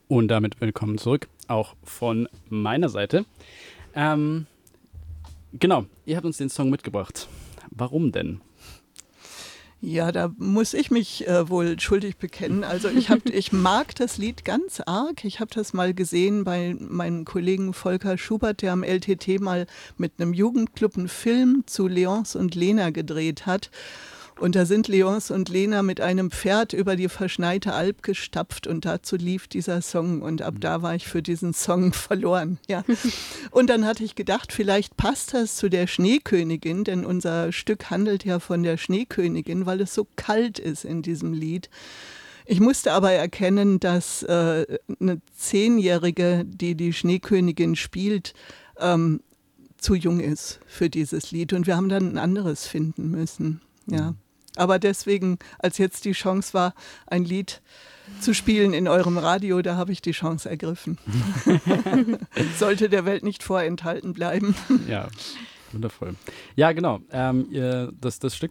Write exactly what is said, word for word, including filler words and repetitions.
Und damit willkommen zurück, auch von meiner Seite. Ähm, genau, ihr habt uns den Song mitgebracht. Warum denn? Ja, da muss ich mich äh, wohl schuldig bekennen. Also ich, hab, ich mag das Lied ganz arg. Ich habe das mal gesehen bei meinem Kollegen Volker Schubert, der am L T T mal mit einem Jugendclub einen Film zu Léonce und Lena gedreht hat. Und da sind Léonce und Lena mit einem Pferd über die verschneite Alp gestapft und dazu lief dieser Song und ab da war ich für diesen Song verloren. Ja. Und dann hatte ich gedacht, vielleicht passt das zu der Schneekönigin, denn unser Stück handelt ja von der Schneekönigin, weil es so kalt ist in diesem Lied. Ich musste aber erkennen, dass äh, eine Zehnjährige, die die Schneekönigin spielt, ähm, zu jung ist für dieses Lied und wir haben dann ein anderes finden müssen. Ja. Aber deswegen, als jetzt die Chance war, ein Lied zu spielen in eurem Radio, da habe ich die Chance ergriffen. Sollte der Welt nicht vorenthalten bleiben. Ja, wundervoll. Ja, genau. Ähm, ihr, das, das Stück,